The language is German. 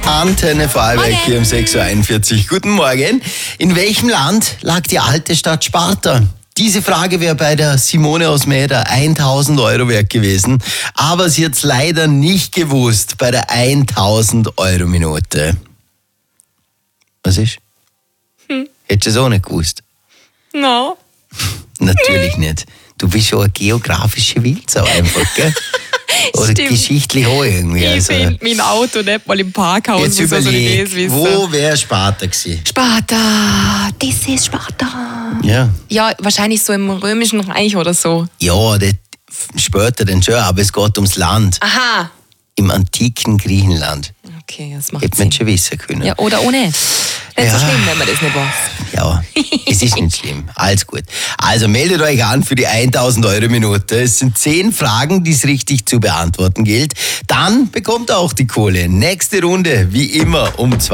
Antenne Vorarlberg hier um 6.41 Uhr. Guten Morgen. In welchem Land lag die alte Stadt Sparta? Diese Frage wäre bei der Simone aus Mäder 1.000 Euro wert gewesen, aber sie hat es leider nicht gewusst bei der 1.000 Euro Minute. Was ist? Hättest du es auch nicht gewusst? No. Natürlich nicht. Du bist schon eine geografische Wildsau einfach, gell? Oder Stimmt. geschichtlich auch irgendwie. Ich Also, finde mein Auto nicht mal im Parkhaus. jetzt muss also nicht überleg, wissen. wo wäre Sparta gewesen? Sparta, das ist Sparta. Ja. Ja, wahrscheinlich so im Römischen Reich oder so. Ja, das später dann schon, aber es geht ums Land. Aha. Im antiken Griechenland. Okay, das macht Hätte man Sinn. schon wissen können. Ja, oder ohne. Nicht Ja. so schlimm, wenn man das nicht weiß. Ja, es ist nicht schlimm. Alles gut. Also meldet euch an für die 1.000 Euro Minute. Es sind 10 Fragen, die es richtig zu beantworten gilt. Dann bekommt ihr auch die Kohle. Nächste Runde, wie immer, um 2.